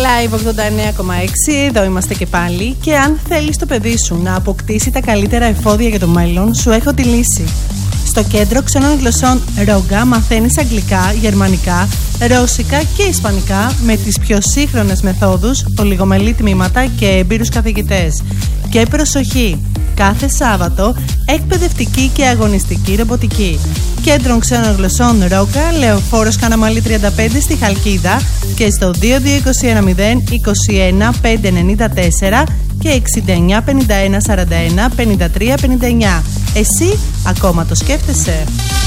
Live 89,6, εδώ είμαστε και πάλι. Και αν θέλεις το παιδί σου να αποκτήσει τα καλύτερα εφόδια για το μέλλον, σου έχω τη λύση. Στο κέντρο ξένων γλωσσών Ρόγκα μαθαίνεις αγγλικά, γερμανικά, ρώσικα και ισπανικά με τις πιο σύγχρονες μεθόδους, ολιγομελή τμήματα και έμπειρους καθηγητές. Και προσοχή! Κάθε Σάββατο εκπαιδευτική και αγωνιστική ρομποτική. Κέντρο ξένων γλωσσών Ρόγκα, Λεωφόρος Καναμαλή 35 στη Χαλκίδα και στο 2221 021 594 και 69 51 41 53 59. Εσύ ακόμα το σκέφτεσαι?